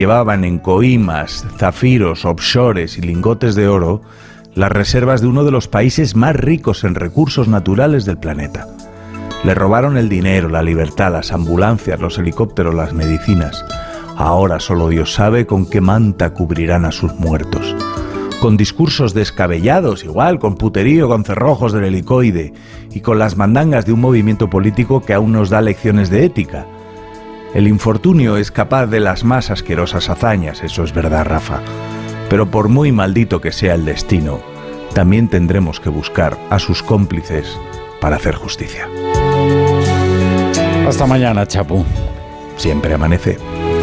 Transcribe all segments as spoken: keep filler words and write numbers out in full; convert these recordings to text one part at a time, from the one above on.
llevaban en coimas, zafiros, offshores y lingotes de oro las reservas de uno de los países más ricos en recursos naturales del planeta. Le robaron el dinero, la libertad, las ambulancias, los helicópteros, las medicinas. Ahora solo Dios sabe con qué manta cubrirán a sus muertos. Con discursos descabellados, igual, con puterío, con cerrojos del helicoide y con las mandangas de un movimiento político que aún nos da lecciones de ética. El infortunio es capaz de las más asquerosas hazañas, eso es verdad, Rafa. Pero por muy maldito que sea el destino, también tendremos que buscar a sus cómplices para hacer justicia. Hasta mañana, Chapu. Siempre amanece.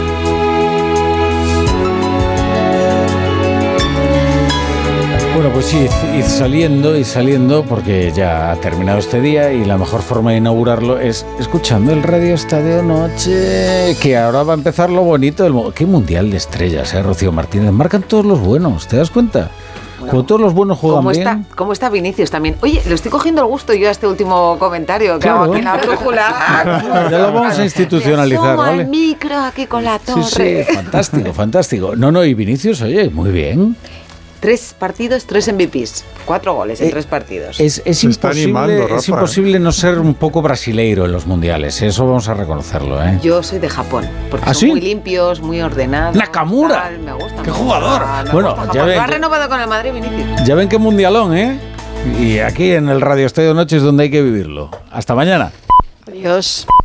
Bueno, pues sí, id saliendo y saliendo porque ya ha terminado este día y la mejor forma de inaugurarlo es escuchando el Radio Estadio Noche, que ahora va a empezar lo bonito del... Qué mundial de estrellas, ¿eh, Rocío Martínez? Marcan todos los buenos, ¿te das cuenta? Bueno, como todos los buenos juegan ¿cómo bien. Está, ¿Cómo está Vinicius también? Oye, le estoy cogiendo el gusto yo a este último comentario que claro. hago aquí en la brújula. Ya lo vamos a institucionalizar, ¿vale? ¿vale? El micro aquí con la torre. Sí, sí, fantástico, fantástico. No, no, y Vinicius, oye, muy bien. Tres partidos, tres M V Pes, cuatro goles en eh, tres partidos. Es, es, imposible, animando, es imposible no ser un poco brasileiro en los mundiales, eso vamos a reconocerlo, ¿eh? Yo soy de Japón, porque ¿Ah, son sí? muy limpios, muy ordenados. ¡Nakamura! Tal, me gusta, ¡Qué me jugador! Gusta, me bueno, gusta ya ven, lo ha renovado con el Madrid, Vinicius. Ya ven qué mundialón, ¿eh? Y aquí en el Radio Estadio Noche es donde hay que vivirlo. Hasta mañana. Adiós.